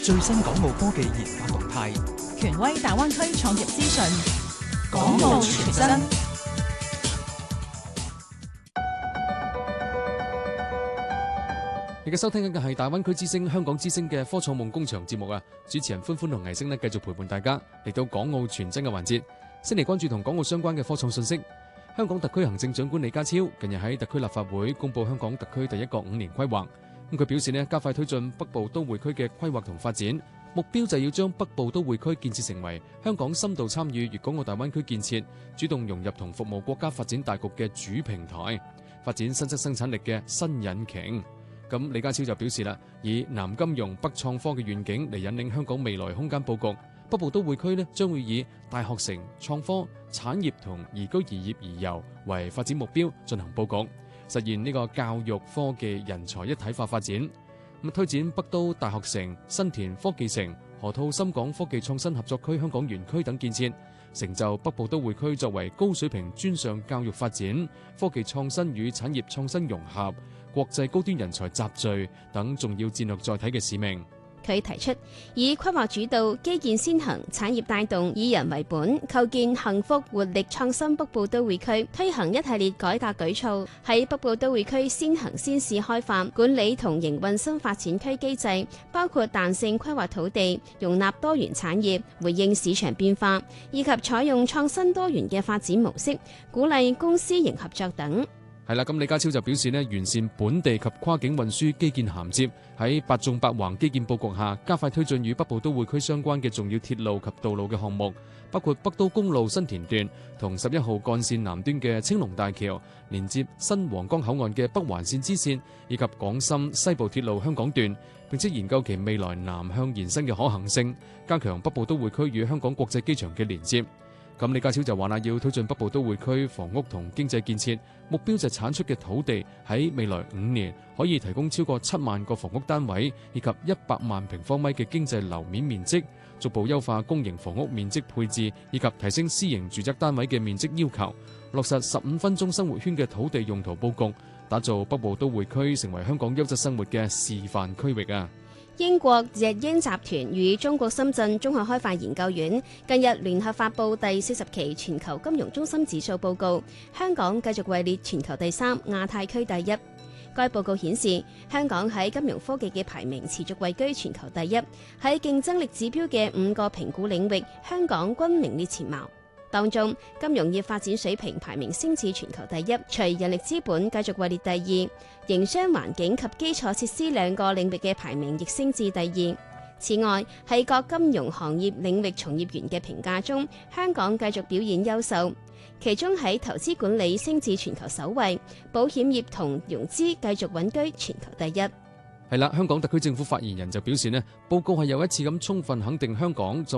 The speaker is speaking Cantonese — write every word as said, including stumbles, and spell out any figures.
最新港澳科技研發動態， 權威大灣區創業資訊，港澳全真。 而家收聽緊嘅係大灣區之聲、香港之聲嘅科創夢工場節目啊！主持人歡歡同藝聲呢，繼續陪伴大家嚟到港澳全真嘅環節，先嚟關注同港澳相關嘅科創信息。香港特區行政長官李家超近日喺特區立法會公布香港特區第一個五年規劃。咁佢表示呢，加快推進北部都會區嘅規劃同發展，目標就係要將北部都會區建設成為香港深度參與粵港澳大灣區建設、主動融入同服務國家發展大局嘅主平台，發展新質生產力嘅新引擎。咁李家超就表示啦，以南金融北創科嘅願景嚟引領香港未來空間佈局，北部都會區呢將會以大學城、創科、產業同宜居宜業宜遊為發展目標進行佈局，實現呢個教育科技人才一體化發展。咁推展北都大學城、新田科技城、河套深港科技創新合作區香港園區等建設，成就北部都會區作為高水平專上教育發展、科技創新與產業創新融合、國際高端人才集聚等重要戰略載體嘅使命。 佢提出以規劃主導、基建先行、產業帶動、以人為本，構建幸福活力創新北部都會區，推行一系列改革舉措，喺北部都會區先行先試開發、管理同營運新發展區機制，包括彈性規劃土地、容納多元產業、回應市場變化，以及採用創新多元嘅發展模式，鼓勵公私營合作等。 係啦，咁李家超就表示呢，完善本地及跨境運輸基建銜接，喺八縱八橫基建佈局下，加快推進與北部都會區相關嘅重要鐵路及道路嘅項目，包括北都公路新田段同十一號幹線南端嘅青龍大橋，連接新皇崗口岸嘅北環線支線，以及廣深西部鐵路香港段，並且研究其未來南向延伸嘅可行性，加強北部都會區與香港國際機場嘅連接。咁李家超就話啦，要推進北部都會區房屋同經濟建設，目標就係產出嘅土地喺未來五年可以提供超過七萬個房屋單位，以及一百萬平方米嘅經濟樓面面積，逐步優化公營房屋面積配置，以及提升私營住宅單位嘅面積要求，落實十五分鐘生活圈嘅土地用途佈局，打造北部都會區成為香港優質生活嘅示範區域啊！ 英國日英集團與中國深圳綜合開發研究院近日聯合發布第四十期全球金融中心指數報告，香港繼續位列全球第三、亞太區第一。該報告顯示，香港喺金融科技嘅排名持續位居全球第一，喺競爭力指標嘅五個評估領域，香港均名列前茅。當中，金融業發展水平排名升至全球第一，隨人力資本繼續位列第二，營商環境及基礎設施兩個領域嘅排名亦升至第二。此外，喺各金融行業領域從業員嘅評價中，香港繼續表現優秀，其中喺投資管理升至全球首位，保險業同融資繼續穩居全球第一。 係啦，香港特區政府發言人就表示呢，報告係又一次咁充分肯定香港作